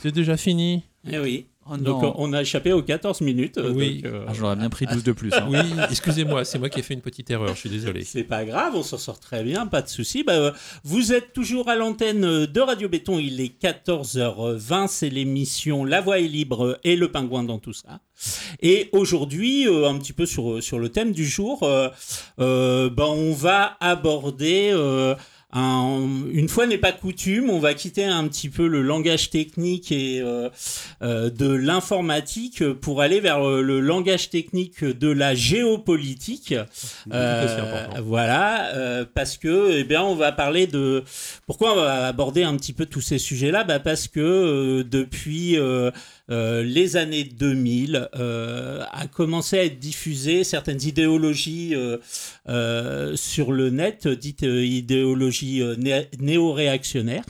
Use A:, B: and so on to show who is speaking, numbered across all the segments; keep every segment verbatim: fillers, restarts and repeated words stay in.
A: C'est déjà fini.
B: Eh oui.
C: Oh
B: donc
C: non.
B: on a échappé aux quatorze minutes.
A: Oui.
B: donc, euh,
C: Ah, j'aurais bien pris douze de plus. Hein.
A: Oui, excusez-moi, c'est moi qui ai fait une petite erreur, je suis désolé.
B: C'est pas grave, on s'en sort très bien, pas de souci. Bah, euh, vous êtes toujours à l'antenne de Radio Béton, il est quatorze heures vingt, c'est l'émission La Voix est libre et le pingouin dans tout ça. Et aujourd'hui, euh, un petit peu sur, sur le thème du jour, euh, euh, bah, on va aborder... Euh, Un, une fois n'est pas coutume, on va quitter un petit peu le langage technique et euh, euh, de l'informatique pour aller vers le, le langage technique de la géopolitique. Euh, voilà, euh, parce que eh bien on va parler de pourquoi on va aborder un petit peu tous ces sujets-là, bah parce que euh, depuis euh, euh, les années deux mille euh, a commencé à être diffusées certaines idéologies euh, euh, sur le net, dites euh, idéologies Né- néo-réactionnaire.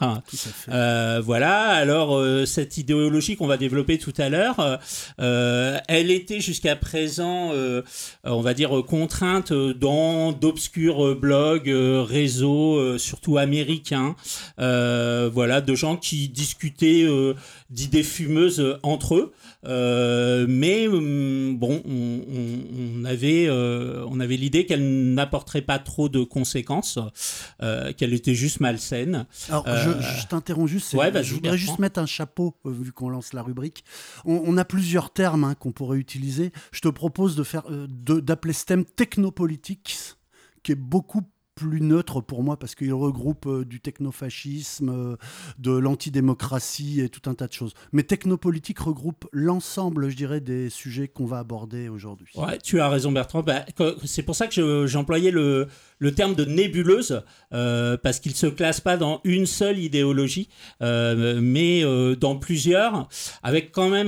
B: Euh, voilà, alors euh, cette idéologie qu'on va développer tout à l'heure, euh, elle était jusqu'à présent, euh, on va dire, contrainte dans d'obscurs blogs, euh, réseaux, euh, surtout américains, euh, voilà, de gens qui discutaient euh, d'idées fumeuses entre eux. Euh, mais bon, on, on, on avait, euh, on avait l'idée qu'elle n'apporterait pas trop de conséquences, euh, qu'elle était juste malsaine.
D: Alors,
B: euh,
D: je, je t'interromps juste.
B: Ouais, bah,
D: je voudrais
B: Bertrand.
D: juste mettre un chapeau, euh, vu qu'on lance la rubrique. On, on a plusieurs termes hein, qu'on pourrait utiliser. Je te propose de faire, euh, de, d'appeler ce thème technopolitics, qui est beaucoup plus neutre pour moi parce qu'il regroupe euh, du technofascisme, euh, de l'antidémocratie et tout un tas de choses. Mais technopolitique regroupe l'ensemble, je dirais, des sujets qu'on va aborder aujourd'hui.
B: Ouais, tu as raison Bertrand. Bah, c'est pour ça que je, j'employais le, le terme de nébuleuse, euh, parce qu'il ne se classe pas dans une seule idéologie, euh, mais euh, dans plusieurs, avec quand même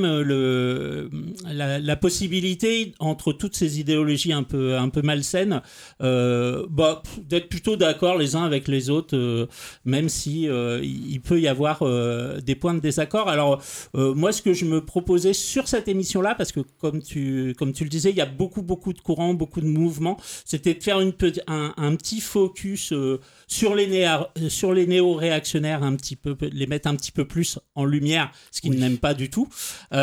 B: le, la, la possibilité, entre toutes ces idéologies un peu, un peu malsaines, euh, bah, d'être plutôt d'accord les uns avec les autres, euh, même si euh, il peut y avoir euh, des points de désaccord. Alors, euh, moi, ce que je me proposais sur cette émission-là, parce que comme tu, comme tu le disais, il y a beaucoup, beaucoup de courants, beaucoup de mouvements, c'était de faire une, un, un petit focus euh, sur les, néa, sur les néo-réactionnaires, un petit peu, les mettre un petit peu plus en lumière, ce qu'ils oui. n'aiment pas du tout.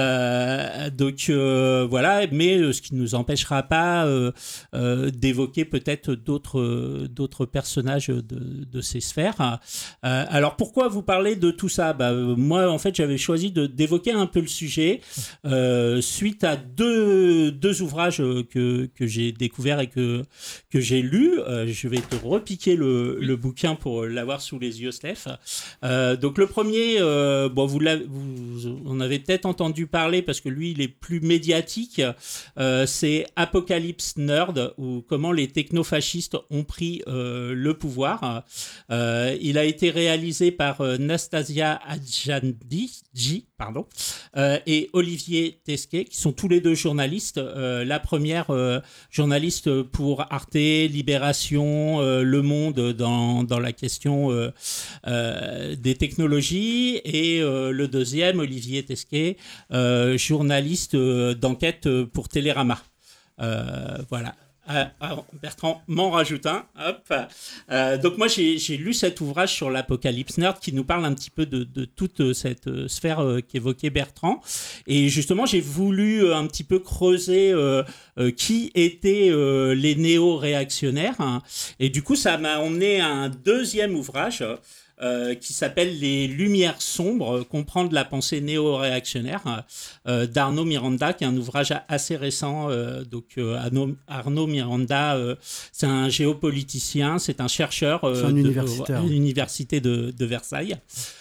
B: Euh, donc, euh, voilà, mais euh, ce qui ne nous empêchera pas euh, euh, d'évoquer peut-être d'autres, d'autres personnages de, de ces sphères. Euh, alors, pourquoi vous parlez de tout ça ? Bah, euh, moi, en fait, j'avais choisi de, d'évoquer un peu le sujet euh, suite à deux, deux ouvrages que, que j'ai découverts et que, que j'ai lus. Euh, je vais te repiquer le, le bouquin pour l'avoir sous les yeux, Steph. Euh, donc, le premier, euh, bon, vous, vous en avez peut-être entendu parler parce que lui, il est plus médiatique. Euh, c'est Apocalypse Nerd, ou comment les technofascistes ont pris euh, le pouvoir. Euh, il a été réalisé par euh, Nastasia Adjandji, pardon, euh, et Olivier Tesquet, qui sont tous les deux journalistes. Euh, la première euh, journaliste pour Arte, Libération, euh, Le Monde dans, dans la question euh, euh, des technologies, et euh, le deuxième, Olivier Tesquet, euh, journaliste euh, d'enquête pour Télérama. Euh, voilà. Euh, alors Bertrand m'en rajoute un. Hop. Euh, donc moi j'ai, j'ai lu cet ouvrage sur l'Apocalypse Nerd qui nous parle un petit peu de, de toute cette euh, sphère euh, qu'évoquait Bertrand. Et justement j'ai voulu euh, un petit peu creuser euh, euh, qui étaient euh, les néo-réactionnaires. Hein. Et du coup ça m'a emmené à un deuxième ouvrage Euh, qui s'appelle Les Lumières sombres, euh, comprendre la pensée néo-réactionnaire, euh, d'Arnaud Miranda, qui est un ouvrage assez récent. Euh, donc euh, Arnaud, Arnaud Miranda, euh, c'est un géopoliticien, c'est un chercheur euh,
D: c'est un
B: de
D: universitaire.
B: euh, l'université de, de Versailles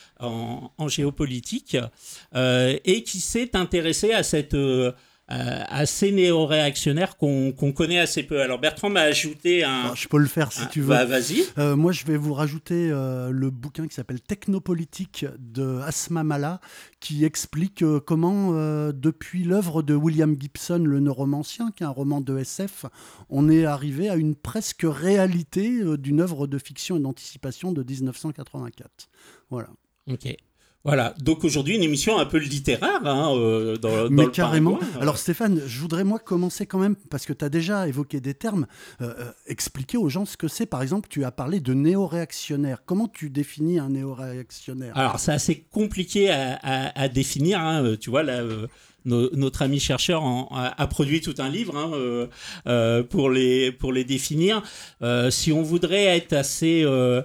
B: en, en géopolitique, euh, et qui s'est intéressé à cette euh, Euh, assez néo-réactionnaire qu'on, qu'on connaît assez peu. Alors Bertrand m'a ajouté un...
D: Alors, je peux le faire si
B: un...
D: tu veux.
B: Bah, vas-y.
D: Euh, moi, je vais vous rajouter euh, le bouquin qui s'appelle Technopolitique de Asma Mala, qui explique euh, comment, euh, depuis l'œuvre de William Gibson, le neuromancien, qui est un roman de S F, on est arrivé à une presque réalité euh, d'une œuvre de fiction et d'anticipation de dix-neuf cent quatre-vingt-quatre. Voilà.
B: Ok. Voilà, donc aujourd'hui une émission un peu littéraire hein, euh, dans, dans
D: Mais
B: le
D: carrément.
B: Paraguay.
D: Alors Stéphane, je voudrais moi commencer quand même, parce que tu as déjà évoqué des termes, euh, euh, expliquer aux gens ce que c'est. Par exemple, tu as parlé de néo-réactionnaire. Comment tu définis un néo-réactionnaire ?
B: Alors c'est assez compliqué à, à, à définir, hein. Tu vois là... Euh, No, notre ami chercheur en, a, a produit tout un livre hein, euh, euh, pour, les, pour les définir. Euh, si on voudrait être assez... Euh,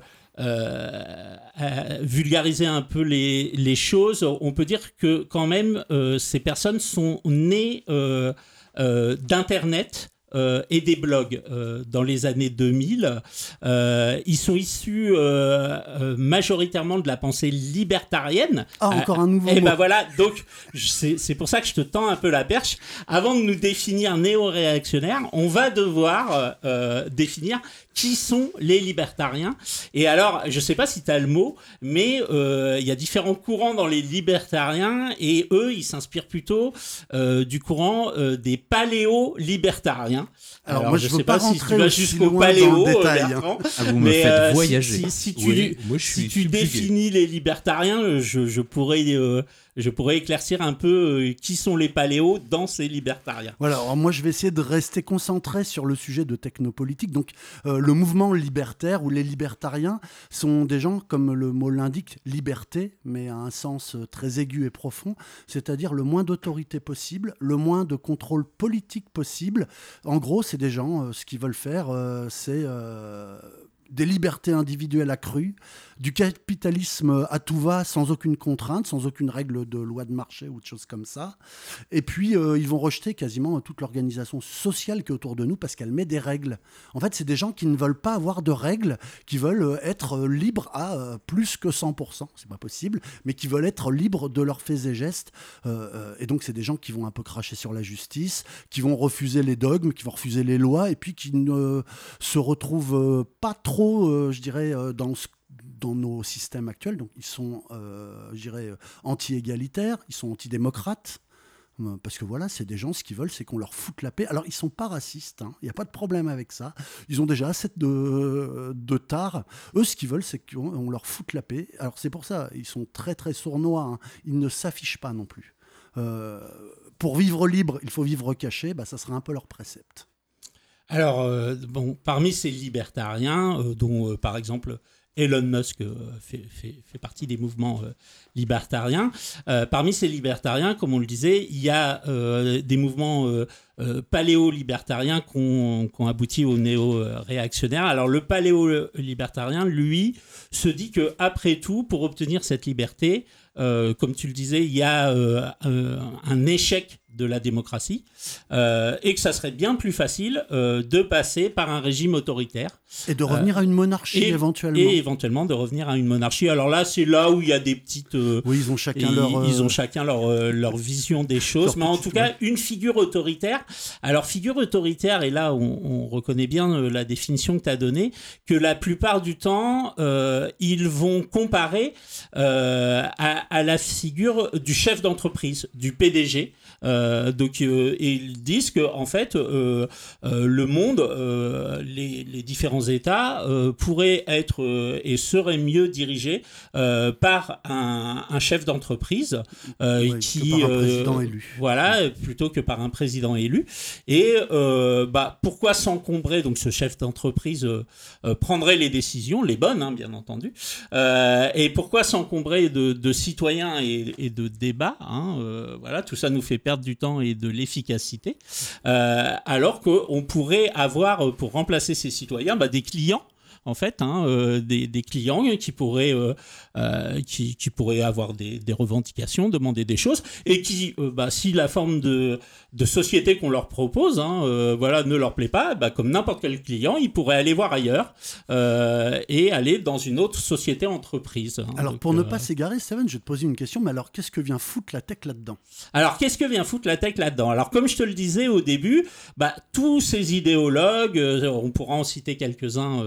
B: euh, vulgariser un peu les, les choses, on peut dire que quand même euh, ces personnes sont nées euh, euh, d'Internet Euh, et des blogs euh, dans les années deux mille. Euh, ils sont issus euh, euh, majoritairement de la pensée libertarienne.
D: Ah, encore un nouveau
B: euh,
D: mot.
B: Et ben voilà, donc c'est, c'est pour ça que je te tends un peu la perche. Avant de nous définir néo-réactionnaire, on va devoir euh, définir qui sont les libertariens. Et alors, je ne sais pas si tu as le mot, mais il euh, y a différents courants dans les libertariens et eux, ils s'inspirent plutôt euh, du courant euh, des paléo-libertariens.
D: Alors,
B: alors
D: moi,
B: je
D: je
B: ne
D: veux
B: sais
D: pas
B: pas si
D: rentrer
B: tu vas
D: aussi
B: jusqu'au
D: loin
B: paléo,
D: dans le détail,
B: euh,
D: hein.
B: Bertrand.
A: Ah, vous me
B: Mais,
A: faites
B: euh,
A: voyager.
B: Si, si, si tu,
A: Oui, moi, je suis
B: si tu
A: subjugué.
B: définis les libertariens, je, je, pourrais, euh, je pourrais éclaircir un peu euh, qui sont les paléos dans ces libertariens.
D: Voilà, alors moi je vais essayer de rester concentré sur le sujet de technopolitique. Donc euh, le mouvement libertaire ou les libertariens sont des gens, comme le mot l'indique, liberté, mais à un sens très aigu et profond, c'est-à-dire le moins d'autorité possible, le moins de contrôle politique possible. En gros, c'est des gens, euh, ce qu'ils veulent faire, euh, c'est... Euh, des libertés individuelles accrues, du capitalisme à tout va sans aucune contrainte, sans aucune règle de loi de marché ou de choses comme ça. Et puis, euh, ils vont rejeter quasiment toute l'organisation sociale qui est autour de nous parce qu'elle met des règles. En fait, c'est des gens qui ne veulent pas avoir de règles, qui veulent être libres à euh, plus que cent pour cent, c'est pas possible, mais qui veulent être libres de leurs faits et gestes. Euh, euh, et donc, c'est des gens qui vont un peu cracher sur la justice, qui vont refuser les dogmes, qui vont refuser les lois, et puis qui ne euh, se retrouvent euh, pas trop trop, euh, je dirais, euh, dans, ce, dans nos systèmes actuels. Donc, ils sont, euh, je dirais, anti-égalitaires, ils sont anti-démocrates, euh, parce que voilà, c'est des gens, ce qu'ils veulent, c'est qu'on leur foute la paix. Alors, ils ne sont pas racistes, il hein, n'y a pas de problème avec ça. Ils ont déjà assez de, de tard. Eux, ce qu'ils veulent, c'est qu'on leur foute la paix. Alors, c'est pour ça, ils sont très, très sournois. Hein. Ils ne s'affichent pas non plus. Euh, pour vivre libre, il faut vivre caché. Bah, ça serait un peu leur précepte.
B: Alors, euh, bon, parmi ces libertariens, euh, dont euh, par exemple Elon Musk euh, fait, fait, fait partie des mouvements euh, libertariens, euh, parmi ces libertariens, comme on le disait, il y a euh, des mouvements euh, euh, paléo-libertariens qui ont, qui ont abouti aux néo-réactionnaires. Alors, le paléo-libertarien, lui, se dit qu'après tout, pour obtenir cette liberté, euh, comme tu le disais, il y a euh, euh, un échec de la démocratie euh, et que ça serait bien plus facile euh, de passer par un régime autoritaire.
D: Et de revenir euh, à une monarchie
B: et,
D: éventuellement.
B: Et éventuellement de revenir à une monarchie. Alors là, c'est là où il y a des petites... Euh,
D: oui, ils ont chacun
B: ils,
D: leur... Euh,
B: ils ont chacun leur, euh, leur vision des choses. Mais en tout cas, une figure autoritaire. Alors, figure autoritaire, et là, on, on reconnaît bien euh, la définition que tu as donnée, que la plupart du temps, euh, ils vont comparer euh, à, à la figure du chef d'entreprise, du P D G. Euh, donc, euh, et ils disent que en fait, euh, euh, le monde, euh, les, les différents États euh, pourraient être euh, et seraient mieux dirigés euh, par un, un chef d'entreprise euh,
D: ouais,
B: qui,
D: que par un
B: euh,
D: président élu.
B: Voilà, plutôt que par un président élu. Et euh, bah, pourquoi s'encombrer? Donc, ce chef d'entreprise euh, euh, prendrait les décisions, les bonnes, hein, bien entendu. Euh, et pourquoi s'encombrer de, de citoyens et, et de débats, hein, euh, voilà, tout ça nous fait perdre du temps et de l'efficacité, euh, alors qu'on pourrait avoir, pour remplacer ces citoyens, bah, des clients, en fait, hein, euh, des, des clients qui pourraient, euh, euh, qui, qui pourraient avoir des, des revendications, demander des choses, et qui, euh, bah, si la forme de, de société qu'on leur propose, hein, euh, voilà, ne leur plaît pas, bah, comme n'importe quel client, ils pourraient aller voir ailleurs euh, et aller dans une autre société-entreprise. Hein.
D: Alors,
B: Donc,
D: pour ne
B: euh...
D: pas s'égarer, Steven, je vais te poser une question, mais alors, qu'est-ce que vient foutre la tech là-dedans?
B: Alors, qu'est-ce que vient foutre la tech là-dedans? Alors, comme je te le disais au début, bah, tous ces idéologues, euh, on pourra en citer quelques-uns euh, tout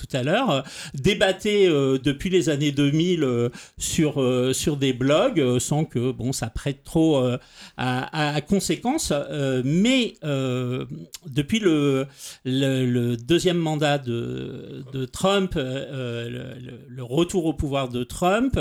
B: tout à l'heure, euh, débattait euh, depuis les années deux mille euh, sur, euh, sur des blogs, euh, sans que bon, ça prête trop euh, à, à, à conséquence. Euh, mais euh, depuis le, le, le deuxième mandat de, de Trump, euh, le, le, le retour au pouvoir de Trump,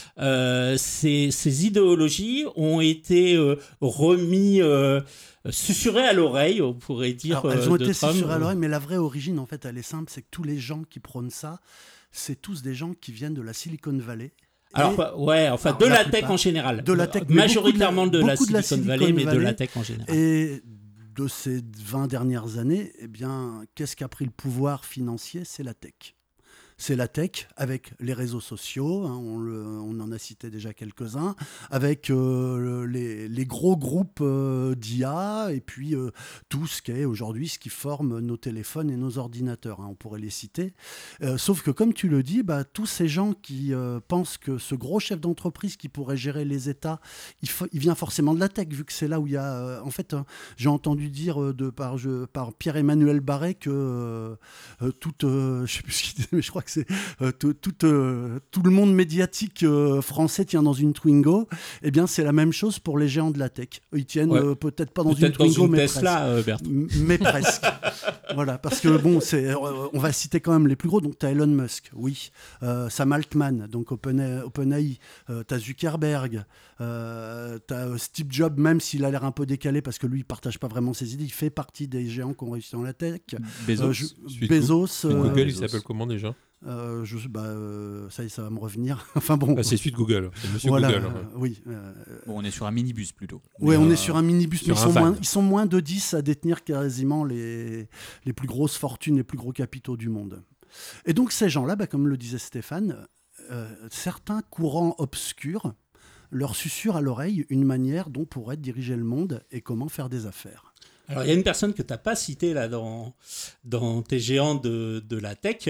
B: euh, ces, ces idéologies ont été euh, remis... Euh, susurrées à l'oreille, on pourrait dire.
D: Alors, elles ont
B: de
D: été
B: Trump.
D: susurrées à l'oreille, mais la vraie origine, en fait, elle est simple, c'est que tous les gens qui prônent ça, c'est tous des gens qui viennent de la Silicon Valley.
B: Alors,
D: Et,
B: ouais, enfin,
D: alors,
B: de
D: la
B: la
D: plupart,
B: tech en général.
D: de la tech, mais
B: majoritairement
D: beaucoup de la-
B: de la,
D: beaucoup de la
B: Silicon,
D: Silicon
B: Valley, mais de
D: Valley.
B: la tech en général.
D: Et de ces vingt dernières années, eh bien, qu'est-ce qui a pris le pouvoir financier? C'est la tech. C'est la tech avec les réseaux sociaux, hein, on, le, on en a cité déjà quelques-uns, avec euh, les, les gros groupes euh, d'I A et puis euh, tout ce qui est aujourd'hui, ce qui forme nos téléphones et nos ordinateurs, hein, on pourrait les citer. Euh, sauf que comme tu le dis, bah, tous ces gens qui euh, pensent que ce gros chef d'entreprise qui pourrait gérer les États, il, faut, il vient forcément de la tech, vu que c'est là où il y a... Euh, en fait, hein, j'ai entendu dire de, par, je, par Pierre-Emmanuel Barré que euh, euh, toute... Euh, je sais plus ce qu'il disait, mais je crois que c'est euh, tout, tout, euh, tout le monde médiatique euh, français tient dans une Twingo. Eh bien, c'est la même chose pour les géants de la tech. Ils tiennent
B: Ouais.
D: euh, peut-être pas dans
B: Peut-être
D: une Twingo,
B: dans une
D: mais
B: Tesla, euh,
D: presque.
B: Bertrand.
D: M- mais presque. Voilà, parce que bon, c'est, euh, on va citer quand même les plus gros. Donc, tu as Elon Musk, oui. Euh, Sam Altman, donc OpenAI. OpenAI. Euh, tu as Zuckerberg. Euh, tu as Steve Jobs, même s'il a l'air un peu décalé parce que lui, il partage pas vraiment ses idées. Il fait partie des géants qui ont réussi dans la tech.
C: Bezos.
D: Euh, je-
A: Suite
D: Bezos.
A: Suite
D: euh,
A: Google, il
C: Bezos.
A: s'appelle comment déjà?
D: euh, je, bah, euh, ça y est, ça va me revenir. Enfin bon.
A: Ah, c'est suite Google, c'est Monsieur
D: Voilà,
A: Google.
D: euh,
A: hein.
D: oui. euh,
C: Bon, on est sur un minibus plutôt.
D: ouais,
C: Mais,
D: on
C: euh,
D: est sur un minibus, mais ils
A: sur un
D: sont,
A: van.
D: moins, ils sont moins de dix à détenir quasiment les, les plus grosses fortunes, les plus gros capitaux du monde. Et donc ces gens-là, bah, comme le disait Stéphane, euh, certains courants obscurs leur susurrent à l'oreille une manière dont pourrait diriger le monde et comment faire des affaires.
B: Alors, il y a une personne que tu n'as pas citée là, dans, dans tes géants de, de la tech,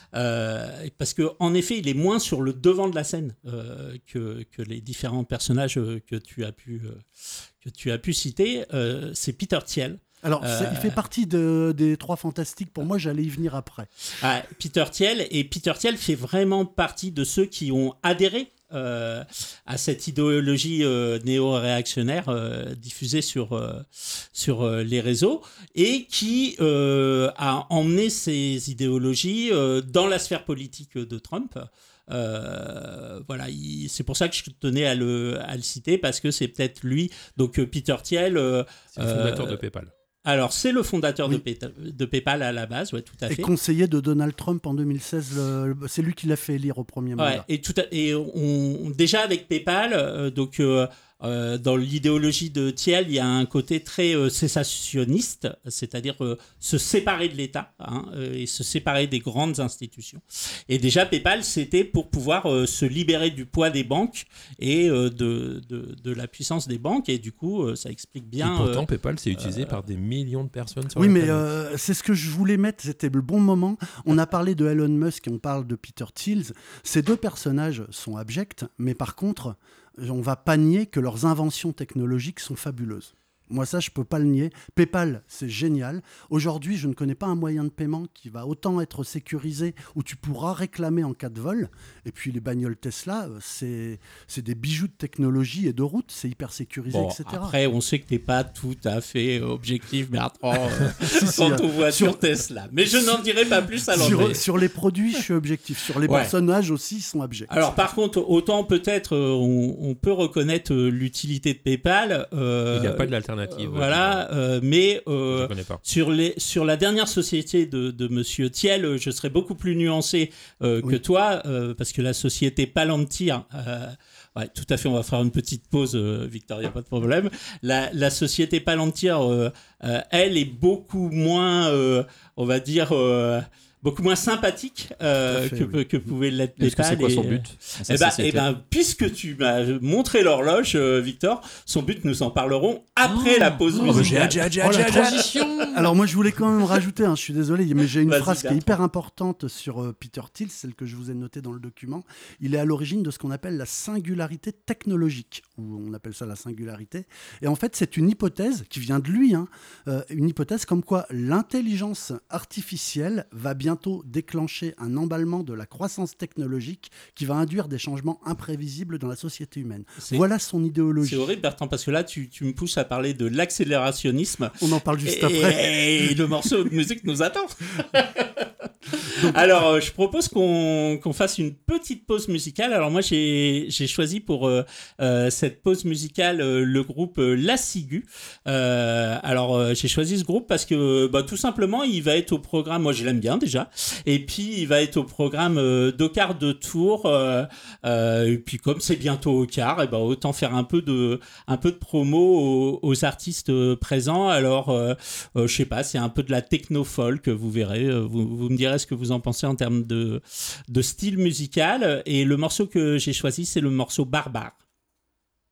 B: euh, parce qu'en effet, il est moins sur le devant de la scène euh, que, que les différents personnages euh, que tu as pu, euh, que tu as pu citer. Euh, c'est Peter Thiel.
D: Alors,
B: Euh,
D: c'est- il fait partie de- des trois fantastiques. Pour moi, j'allais y venir après.
B: Ah, Peter Thiel, et Peter Thiel fait vraiment partie de ceux qui ont adhéré euh, à cette idéologie euh, néo-réactionnaire euh, diffusée sur, euh, sur euh, les réseaux et qui euh, a emmené ces idéologies euh, dans la sphère politique de Trump. Euh, voilà, il- c'est pour ça que je tenais à le, à le citer parce que c'est peut-être lui, donc euh, Peter Thiel. euh,
A: C'est le fondateur
B: euh,
A: de PayPal.
B: Alors, c'est le fondateur
D: Oui.
B: de, Payta- de PayPal à la base, ouais, tout à
D: Et
B: fait.
D: conseiller de Donald Trump en deux mille seize, le- c'est lui qui l'a fait élire au premier
B: Ouais,
D: mandat.
B: et tout à- et on, déjà avec PayPal, euh, donc euh, euh, dans l'idéologie de Thiel, il y a un côté très euh, sécessionniste, c'est-à-dire euh, se séparer de l'État hein, euh, et se séparer des grandes institutions. Et déjà PayPal, c'était pour pouvoir euh, se libérer du poids des banques et euh, de, de, de la puissance des banques. Et du coup, euh, ça explique bien.
A: Et pourtant,
B: euh,
A: PayPal, c'est utilisé par des millions de personnes sur
D: Oui,
A: la
D: mais
A: planète.
D: euh, c'est ce que je voulais mettre, c'était le bon moment. On a parlé de Elon Musk et on parle de Peter Thiel. Ces deux personnages sont abjects, mais par contre, on va pas nier que leurs inventions technologiques sont fabuleuses. Moi, ça, je peux pas le nier. PayPal, c'est génial. Aujourd'hui, je ne connais pas un moyen de paiement qui va autant être sécurisé, où tu pourras réclamer en cas de vol. Et puis, les bagnoles Tesla, euh, c'est, c'est des bijoux de technologie et de route. C'est hyper sécurisé,
B: Bon,
D: et cetera.
B: après, on sait que t'es pas tout à fait objectif, Bertrand, euh,
D: Si, si,
B: quand
D: euh,
B: on voit
D: sur-
B: sur Tesla. Mais je n'en dirai pas plus à l'entrée.
D: Sur, sur les produits, je suis objectif. Sur les
B: Ouais.
D: personnages aussi, ils sont abjects.
B: Alors par contre, autant peut-être euh, on, on peut reconnaître euh, l'utilité de PayPal. euh,
A: Il n'y a pas de l'alternative.
B: euh, voilà, euh, mais
A: Je
B: euh,
A: ne connais pas.
B: sur, les, sur la dernière société de, de Monsieur Thiel, euh, je serais beaucoup plus nuancé euh,
D: Oui.
B: que toi, euh, parce que la société Palantir, euh, ouais, tout à fait, on va faire une petite pause, euh, Victor, il n'y a pas de problème. La, la société Palantir, euh, euh, elle, est beaucoup moins, euh, on va dire... euh, beaucoup moins sympathique euh,
D: Tout à fait,
B: que,
D: oui.
B: que pouvait l'être
C: Est-ce que
B: PayPal.
C: c'est quoi
B: et-
C: son but dans
B: eh
C: cette
B: ben,
C: société
B: eh ben, puisque tu m'as montré l'horloge, euh, Victor, son but, nous en parlerons après
C: Oh.
B: la pause
C: Oh, bah, j'ai
B: musicale.
C: hâte, j'ai hâte, j'ai
D: Oh,
C: hâte,
D: la
C: j'ai hâte, j'ai hâte.
A: Transition.
D: Alors moi je voulais quand même rajouter, hein, je suis désolé, mais j'ai une
B: Vas-y,
D: phrase qui est
B: Bertrand.
D: hyper importante sur euh, Peter Thiel, celle que je vous ai notée dans le document. Il est à l'origine de ce qu'on appelle la singularité technologique. ou on appelle ça la singularité. Et en fait, c'est une hypothèse qui vient de lui, hein, euh, une hypothèse comme quoi l'intelligence artificielle va bientôt déclencher un emballement de la croissance technologique qui va induire des changements imprévisibles dans la société humaine.
B: C'est-
D: Voilà son idéologie.
B: C'est horrible, Bertrand, parce que là, tu, tu me pousses à parler de l'accélérationnisme.
D: On en parle juste
B: et,
D: après.
B: et le morceau de musique nous attend. Alors, euh, je propose qu'on qu'on fasse une petite pause musicale. Alors, moi, j'ai j'ai choisi pour euh, euh, cette pause musicale euh, le groupe euh, La Ciguë. Euh, alors, euh, j'ai choisi ce groupe parce que, bah, tout simplement, il va être au programme. Moi, je l'aime bien déjà. Et puis, il va être au programme euh, d'Ocar de Tours. Euh, euh, et puis, comme c'est bientôt Ocar, et ben, autant faire un peu de, un peu de promo aux, aux artistes euh, présents. Alors, euh, euh, je sais pas, c'est un peu de la techno-folk, vous verrez. Euh, Vous, vous me direz ce que vous en pensez en termes de, de style musical. Et le morceau que j'ai choisi, c'est le morceau Barbare.